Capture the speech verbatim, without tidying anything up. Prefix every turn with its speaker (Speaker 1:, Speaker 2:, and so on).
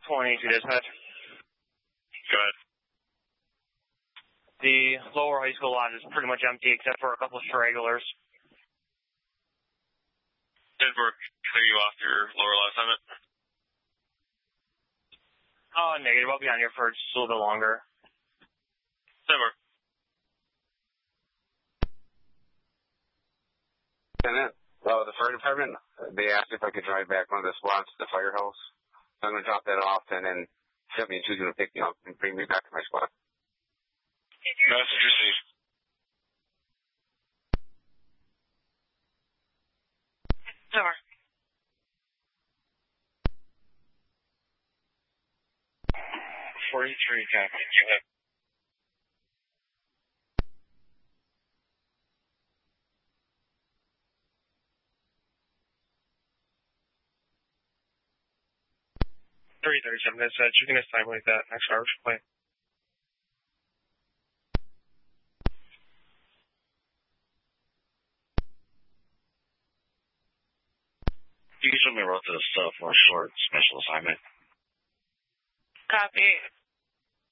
Speaker 1: twenty-two dispatch.
Speaker 2: Go ahead.
Speaker 1: The lower high school lot is pretty much empty except for a couple of stragglers.
Speaker 2: Did work clear you off your lower lot assignment?
Speaker 1: Oh, negative. I'll be on here for just a little bit longer.
Speaker 2: Did work.
Speaker 3: Lieutenant, oh, the fire department, they asked if I could drive back one of the squads to the firehouse. So I'm going to drop that off, and then seventy and two is going to pick me up and bring me back to my squad.
Speaker 2: Message received.
Speaker 4: Over.
Speaker 2: forty-three, copy. Go ahead.
Speaker 1: three thirty-seven dispatch. You can assign like that next hour for play.
Speaker 2: You usually wrote this uh, for a short special assignment.
Speaker 4: Copy.